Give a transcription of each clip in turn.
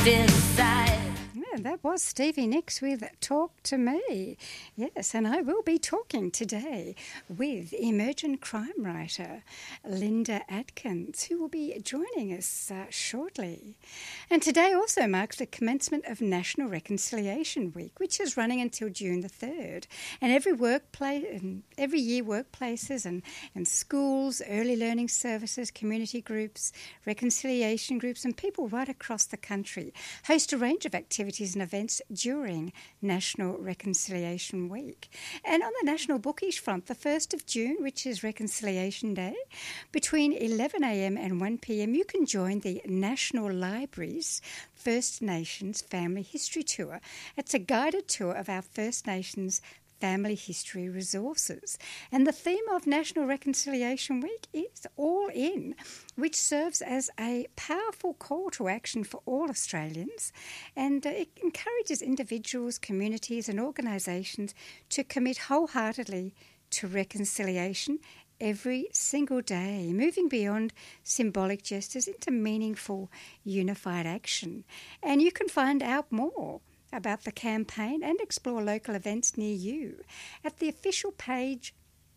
decide. Yeah, that was Stevie Nicks with Talk to Me. Yes, and I will be talking today with emergent crime writer Linda Atkins, who will be joining us shortly. And today also marks the commencement of National Reconciliation Week, which is running until June the 3rd. And every year workplaces and schools, early learning services, community groups, reconciliation groups and people right across the country host a range of activities and events during National Reconciliation Week. And on the National Bookish front, the 1st of June, which is Reconciliation Day, between 11am and 1pm, you can join the National Library's First Nations Family History Tour. It's a guided tour of our First Nations family history resources. And the theme of National Reconciliation Week is All In, which serves as a powerful call to action for all Australians, and it encourages individuals, communities and organisations to commit wholeheartedly to reconciliation every single day, moving beyond symbolic gestures into meaningful, unified action. And you can find out more about the campaign and explore local events near you at the official page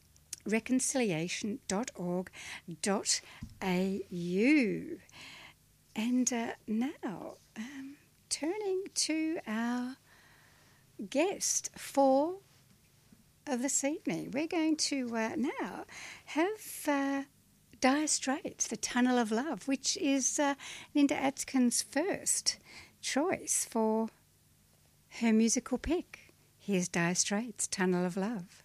reconciliation.org.au. And now, turning to our guest for this evening, we're going to now have Dire Straits, The Tunnel of Love, which is Linda Atkins' first choice for her musical pick. Here's Dire Straits, Tunnel of Love.